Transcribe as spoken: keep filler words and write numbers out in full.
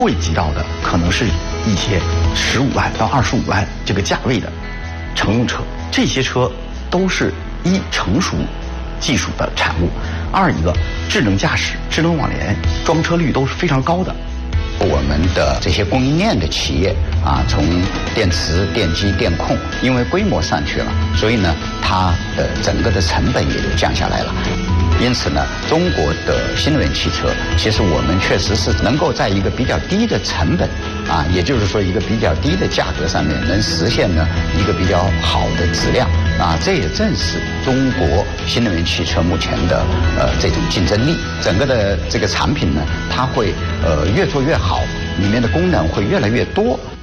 惠及到的可能是一些十五万到二十五万这个价位的乘用车，这些车都是一成熟技术的产物，二一个智能驾驶、智能网联、装车率都是非常高的。 我们的这些供应链的企业啊，从电池、电机、电控，因为规模上去了，所以呢，它的整个的成本也就降下来了。因此呢，中国的新能源汽车，其实我们确实是能够在一个比较低的成本啊，也就是说一个比较低的价格上面，能实现呢一个比较好的质量啊。这也正是中国新能源汽车目前的呃这种竞争力。整个的这个产品呢，它会呃越做越好，里面的功能会越来越多。